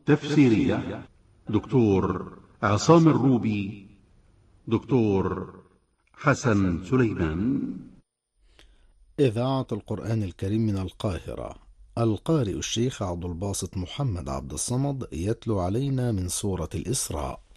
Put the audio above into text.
تفسيرية دكتور عصام الروبي، دكتور حسن سليمان. إذاعة القرآن الكريم من القاهرة. القارئ الشيخ عبد الباسط محمد عبد الصمد يتلو علينا من سورة الإسراء.